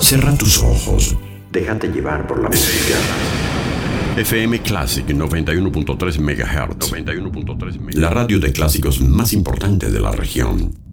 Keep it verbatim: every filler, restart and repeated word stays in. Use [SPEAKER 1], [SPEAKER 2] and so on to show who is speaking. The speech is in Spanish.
[SPEAKER 1] Cierra tus ojos. Déjate llevar por la música. F M Classic noventa y uno punto tres megahertz. noventa y uno punto tres megahertz. La radio de clásicos más importante de la región.